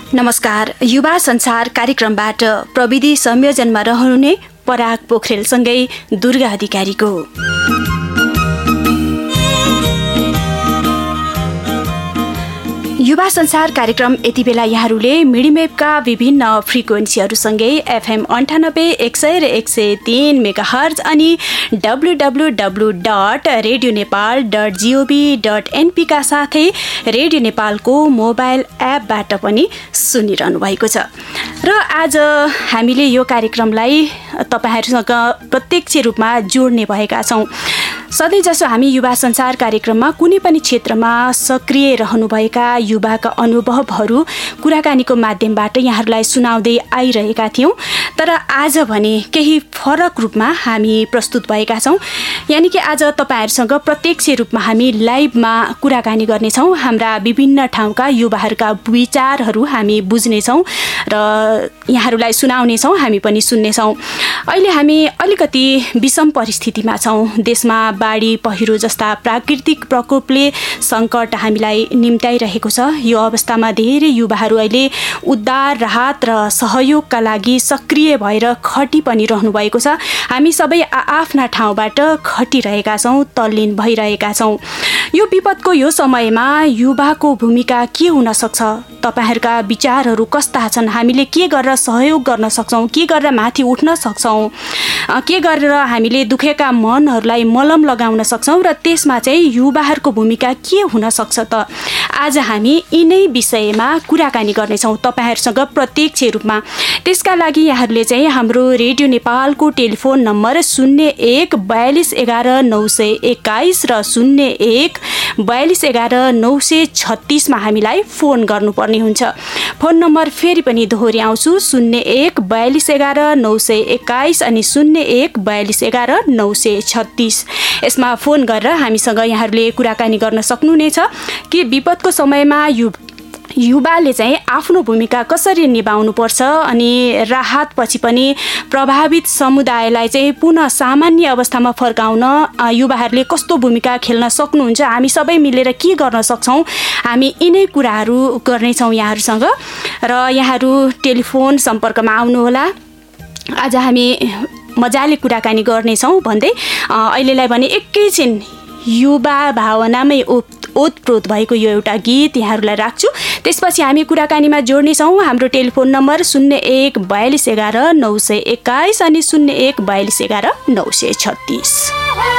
नमस्कार। युवा संसार कार्यक्रमबाट प्रविधि संयोजनमा रहनुहुने पराग पोखरेलसँगै दुर्गा अधिकारीको। युवा संसार कार्यक्रम यति बेला यहाँहरूले मिडिमेपका विभिन्न फ्रिक्वेन्सीहरूसँगै FM 98 100 र 103 मेगाहर्ज अनि www.radionepal.gov.np का साथै रेडियो नेपालको मोबाइल एपबाट पनि सुनिरहनु भएको छ। र आज हामीले यो कार्यक्रमलाई तपाईहरुसँग प्रत्यक्ष रूपमा जोड्ने भएका छौं। सधैँ जसो हामी युवा संसार कार्यक्रममा कुनै पनि क्षेत्रमा सक्रिय रहनुभएका युवाका अनुभवहरू कुराकानीको माध्यमबाट यहाँहरूलाई सुनाउँदै आइरहेका थियौं। तर आज भने केही फरक रूपमा हामी प्रस्तुत भएका छौं। यानि कि आज तपाईहरुसँग प्रत्यक्ष रूपमा हामी लाइभमा कुराकानी गर्नेछौं। हाम्रा विभिन्न ठाउँका युवाहरूका विचारहरू हामी बुझ्नेछौं र यहाँहरूलाई सुनाउनेछौं, हामी पनि सुन्नेछौं। अहिले हामी अलिकति विषम परिस्थितिमा छौं। देशमा बाढी, पहिरो जस्ता प्राकृतिक प्रकोपले संकट हामीलाई निम्त्याइरहेको छ। यो अवस्थामा धेरै युवाहरू अहिले उद्धार, राहत र सहयोगका लागि सक्रिय भएर खटी पनि रहनु भएको छ। हामी सबै आफ्ना ठाउँबाट खटिरहेका छौं, तल्लीन भइरहेका छौं। यो विपदको यो समयमा युवाको भूमिका के हुन सक्छ? तपाईहरुका विचारहरू कस्ता छन्? हामीले के गरेर सहयोग गर्न सक्छौं? के गरेर माथि उठ्न सक्छौं? के गरेर हामीले दुखेका मनहरूलाई मलम लगाउन सक्छौं र त्यसमा चाहिँ युवाहरूको भूमिका के हुन सक्छ त? आज हामी यिनै विषयमा कुराकानी गर्नेछौं तपाईहरुसँग प्रत्यक्ष रूपमा। त्यसका लागि यहाँहरूले चाहिँ हाम्रो रेडियो नेपालको टेलिफोन नम्बर 01 42 11 921 र 01 42 11 936 मा हामीलाई फोन गर्नुपर्ने हुन्छ। फोन नम्बर फेरि पनि दोहोर्याउँछु, 01 42 11 921 अनि 01 42 11 936। यसमा फोन गरेर हामीसँग यहाँहरूले कुराकानी गर्न सक्नुहुनेछ कि विपदको समयमा युवाले चाहिँ आफ्नो भूमिका कसरी निभाउनु पर्छ अनि राहत पछि पनि प्रभावित समुदायलाई चाहिँ पुनः सामान्य अवस्थामा फर्काउन युवाहरूले कस्तो भूमिका खेल्न सक्नुहुन्छ, हामी सबै मिलेर के गर्न सक्छौं, हामी यिनै कुराहरू गर्नेछौं यहाँहरूसँग। र यहाँहरू टेलिफोन सम्पर्कमा आउनुहोला। आज हामी मजाले कुराकानी गर्नेछौं भन्दै अहिलेलाई भने एकैछिन युवा भावनामै ओतप्रोत भएको यो एउटा गीत यहाँहरूलाई राख्छु। त्यसपछि हामी कुराकानीमा जोड्नेछौँ। हाम्रो टेलिफोन नम्बर 01 42 11 921 अनि 01 42 11 936।